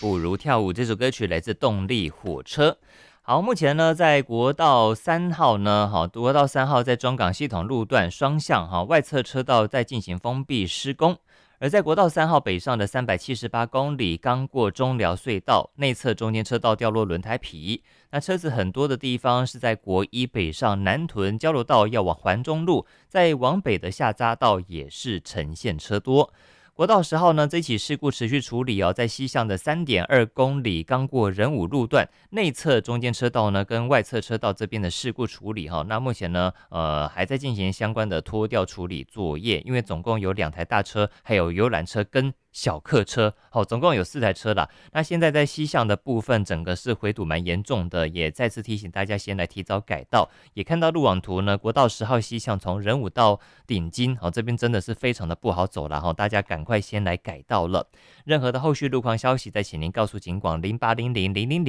不如跳舞这首歌曲来自动力火车。好，目前呢，在国道3号呢，国道3号在中港系统路段双向外侧车道在进行封闭施工，而在国道3号北上的378公里，刚过中寮隧道内侧中间车道掉落轮胎皮，那车子很多的地方是在国一北上南屯交流道要往环中路，在往北的下匝道也是呈现车多。国道10号呢，这起事故持续处理在西向的3.2公里，刚过仁武路段内侧中间车道呢，跟外侧车道这边的事故处理那目前呢，还在进行相关的拖吊处理作业，因为总共有2台大车，还有游览车跟小客车，总共有4台车啦。那现在在西向的部分，整个是回堵蛮严重的，也再次提醒大家先来提早改道。也看到路网图呢，国道10号西向从仁武到顶金，这边真的是非常的不好走了，大家赶快先来改道了。任何的后续路况消息，再请您告诉警广08000000